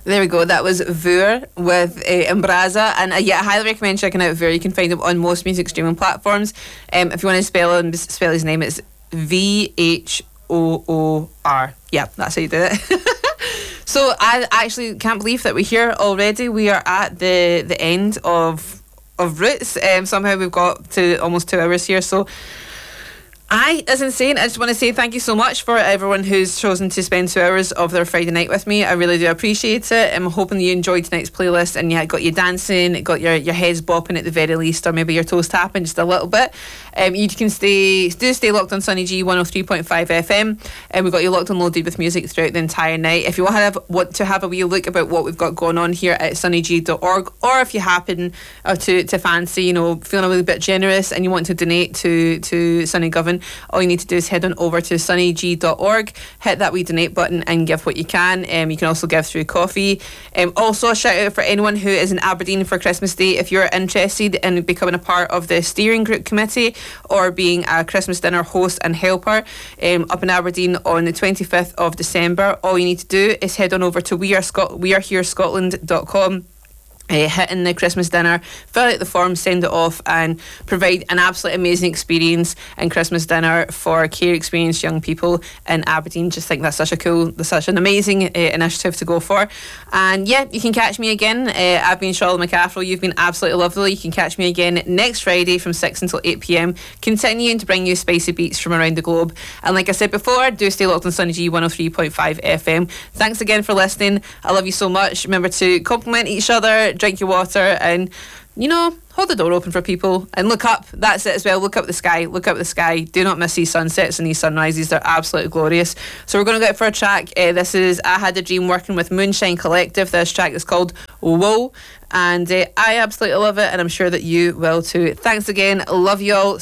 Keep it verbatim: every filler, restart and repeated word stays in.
There we go. That was Vur with uh, Embraza. And uh, yeah, I highly recommend checking out Vur. You can find him on most music streaming platforms. Um, if you want to spell him, spell his name, it's V H O O R. Yeah, that's how you do it. So I actually can't believe that we're here already. We are at the, the end of of Roots. Um, somehow we've got to almost two hours here. So I, that's insane. I just want to say thank you so much for everyone who's chosen to spend two hours of their Friday night with me. I really do appreciate it. I'm hoping that you enjoyed tonight's playlist and you got you dancing, got your, your heads bopping at the very least, or maybe your toes tapping just a little bit. Um, you can stay do stay locked on Sunny G one oh three point five F M, and we've got you locked and loaded with music throughout the entire night. If you want to have, want to have a wee look about what we've got going on here at sunny g dot org, or if you happen uh, to, to fancy, you know, feeling a little bit generous and you want to donate to, to Sunny Govan, all you need to do is head on over to sunny g dot org, hit that wee donate button and give what you can. Um, you can also give through coffee. Um, also, a shout out for anyone who is in Aberdeen for Christmas Day. If you're interested in becoming a part of the steering group committee or being a Christmas dinner host and helper um, up in Aberdeen on the twenty-fifth of December, all you need to do is head on over to we are Scot- we are here scotland dot com. Uh, hit in the Christmas dinner, fill out the form, send it off, and provide an absolutely amazing experience and Christmas dinner for care experienced young people in Aberdeen. Just think that's such a cool, that's such an amazing uh, initiative to go for. And yeah, you can catch me again. Uh, I've been Charlotte McCaffrey. You've been absolutely lovely. You can catch me again next Friday from six until eight p.m, continuing to bring you spicy beats from around the globe. And like I said before, do stay locked on Sunny G one oh three point five F M. Thanks again for listening. I love you so much. Remember to compliment each other, drink your water, and you know, hold the door open for people and look up. That's it as well. Look up the sky. Look up the sky. Do not miss these sunsets and these sunrises. They're absolutely glorious. So we're going to go out for a track. Uh, this is I Had a Dream working with Moonshine Collective. This track is called Whoa, and uh, I absolutely love it, and I'm sure that you will too. Thanks again. Love you all.